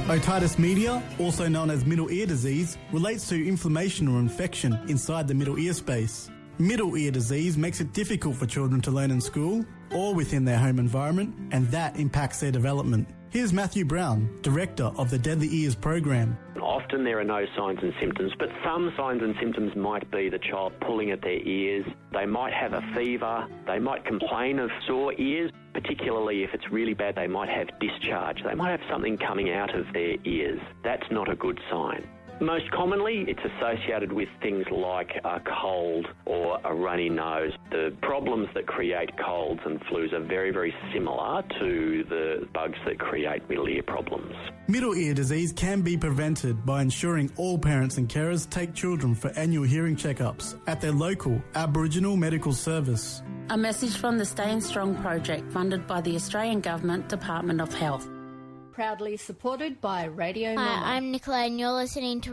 Otitis media, also known as middle ear disease, relates to inflammation or infection inside the middle ear space. Middle ear disease makes it difficult for children to learn in school or within their home environment, and that impacts their development. Here's Matthew Brown, Director of the Deadly Ears program. Often there are no signs and symptoms, but some signs and symptoms might be the child pulling at their ears. They might have a fever. They might complain of sore ears. Particularly if it's really bad, they might have discharge. They might have something coming out of their ears. That's not a good sign. Most commonly, it's associated with things like a cold or a runny nose. The problems that create colds and flus are very, very similar to the bugs that create middle ear problems. Middle ear disease can be prevented by ensuring all parents and carers take children for annual hearing checkups at their local Aboriginal medical service. A message from the Staying Strong project funded by the Australian Government Department of Health. Proudly supported by Radio Normal. Hi, I'm Nicola and you're listening to